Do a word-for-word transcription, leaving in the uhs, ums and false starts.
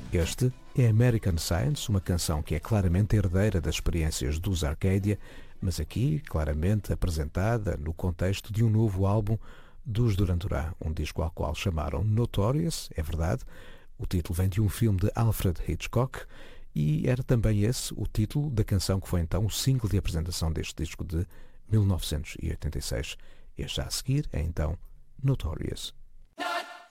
Este é American Science, uma canção que é claramente herdeira das experiências dos Arcadia, mas aqui claramente apresentada no contexto de um novo álbum dos Duran Duran, um disco ao qual chamaram Notorious, é verdade. O título vem de um filme de Alfred Hitchcock e era também esse o título da canção que foi então o single de apresentação deste disco de mil novecentos e oitenta e seis. Este já a seguir é então Notorious.